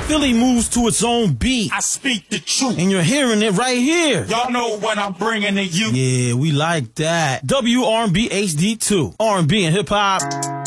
Philly moves to its own beat. I speak the truth. And you're hearing it right here. Y'all know what I'm bringing to you. Yeah, we like that. WRB HD2. R&B and hip hop.